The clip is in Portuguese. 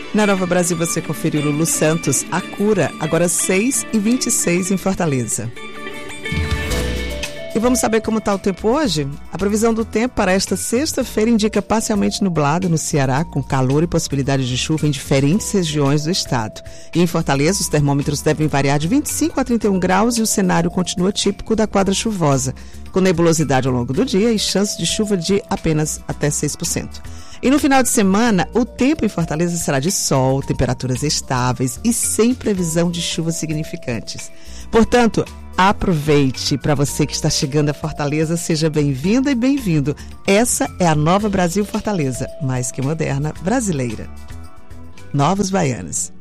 Na Nova Brasil você conferiu Lulu Santos, A Cura, agora 6h26 em Fortaleza. E vamos saber como está o tempo hoje? A previsão do tempo para esta sexta-feira indica parcialmente nublado no Ceará, com calor e possibilidade de chuva em diferentes regiões do estado. E em Fortaleza, os termômetros devem variar de 25 a 31 graus e o cenário continua típico da quadra chuvosa, com nebulosidade ao longo do dia e chance de chuva de apenas até 6%. E no final de semana, o tempo em Fortaleza será de sol, temperaturas estáveis e sem previsão de chuvas significantes. Portanto, aproveite. Para você que está chegando a Fortaleza, seja bem-vinda e bem-vindo. Essa é a Nova Brasil Fortaleza, mais que moderna, brasileira. Novos Baianos.